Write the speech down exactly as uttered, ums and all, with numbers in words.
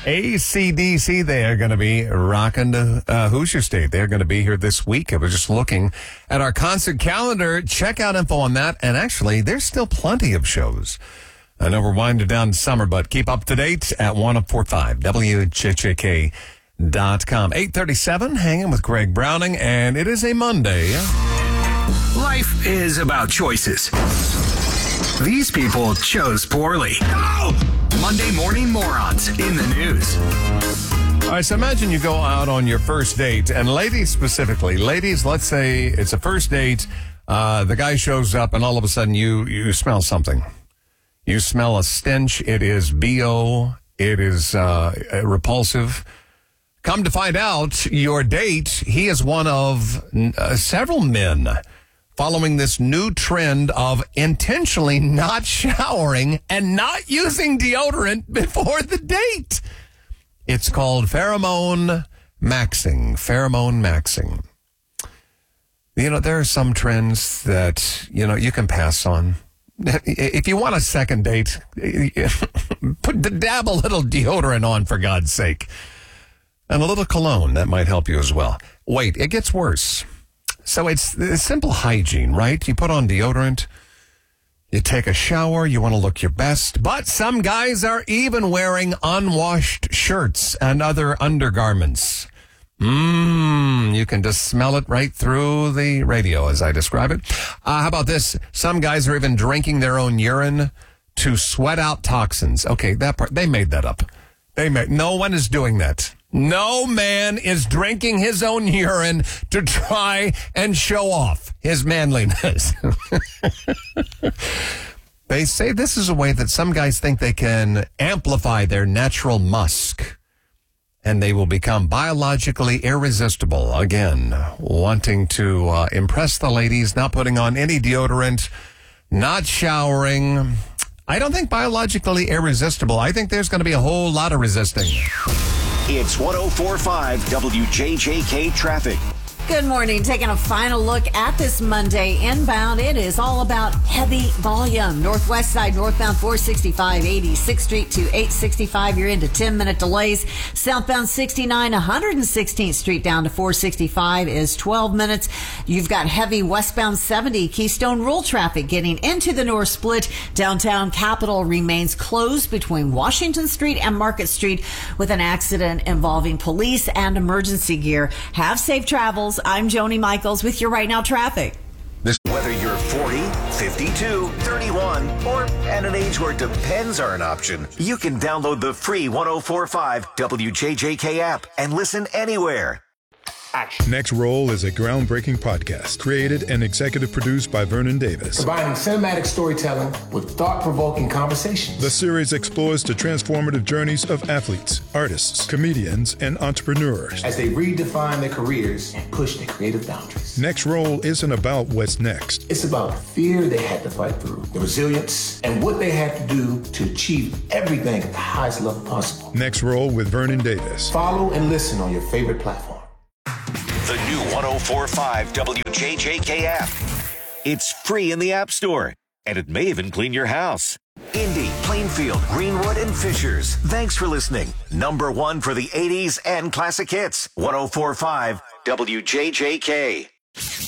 A C D C, they are going to be rocking the uh, Hoosier State. They're going to be here this week. I was just looking at our concert calendar. Check out info on that. And actually, there's still plenty of shows. I know we're winding down summer, but keep up to date at ten forty-five W J J K dot com. eight thirty-seven, hanging with Greg Browning, and it is a Monday. Life is about choices. These people chose poorly. Oh! Monday Morning Morons in the news. All right, so imagine you go out on your first date, and ladies specifically, ladies, let's say it's a first date, uh, the guy shows up, and all of a sudden you, you smell something. You smell a stench. It is B O. It is uh, repulsive. Come to find out, your date, he is one of uh, several men following this new trend of intentionally not showering and not using deodorant before the date. It's called pheromone maxing. Pheromone maxing. You know, there are some trends that, you know, you can pass on. If you want a second date, put dab a little deodorant on, for God's sake. And a little cologne, that might help you as well. Wait, it gets worse. So it's, it's simple hygiene, right? You put on deodorant, you take a shower, you want to look your best. But some guys are even wearing unwashed shirts and other undergarments. Mmm, you can just smell it right through the radio as I describe it. Uh, how about this? Some guys are even drinking their own urine to sweat out toxins. Okay, that part, they made that up. They made, no one is doing that. No man is drinking his own urine to try and show off his manliness. They say this is a way that some guys think they can amplify their natural musk, and they will become biologically irresistible. Again, wanting to uh, impress the ladies, not putting on any deodorant, not showering. I don't think biologically irresistible. I think there's going to be a whole lot of resisting. It's ten forty-five W J J K traffic. Good morning. Taking a final look at this Monday inbound. It is all about heavy volume. Northwest side, northbound four sixty-five, eighty-sixth Street to eight sixty-five. You're into ten minute delays. Southbound sixty-nine, one hundred sixteenth Street down to four sixty-five is twelve minutes. You've got heavy westbound seventy Keystone Rule traffic getting into the North Split. Downtown Capitol remains closed between Washington Street and Market Street with an accident involving police and emergency gear. Have safe travels. I'm Joni Michaels with your Right Now traffic. This, whether you're forty, fifty-two, thirty-one, or at an age where depends are an option, you can download the free ten forty-five W J J K app and listen anywhere. Action. Next Roll is a groundbreaking podcast created and executive produced by Vernon Davis. Combining cinematic storytelling with thought-provoking conversations. The series explores the transformative journeys of athletes, artists, comedians, and entrepreneurs as they redefine their careers and push their creative boundaries. Next Roll isn't about what's next. It's about the fear they had to fight through, the resilience, and what they had to do to achieve everything at the highest level possible. Next Roll with Vernon Davis. Follow and listen on your favorite platform. The new ten forty-five W J J K app. It's free in the App Store, and it may even clean your house. Indy, Plainfield, Greenwood, and Fishers. Thanks for listening. Number one for the eighties and classic hits. ten forty-five W J J K.